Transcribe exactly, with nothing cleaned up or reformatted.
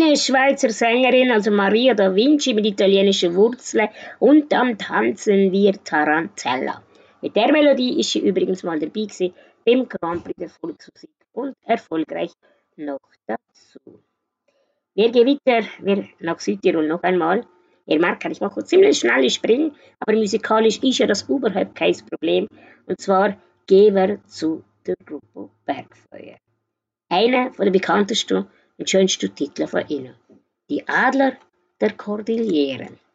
eine Schweizer Sängerin, also Maria da Vinci mit italienischen Wurzeln, und dann tanzen wir Tarantella. Mit der Melodie ist sie übrigens mal dabei gewesen beim Grand Prix der Volksmusik und erfolgreich noch dazu. Wir gehen weiter, wir nach Südtirol noch einmal. Ihr merkt, ich mache ziemlich schnelle Sprünge, aber musikalisch ist ja das überhaupt kein Problem. Und zwar gehen wir zu der Gruppe Bergfeuer. Einer der bekanntesten und schönsten Titel von ihnen. Die Adler der Kordilleren.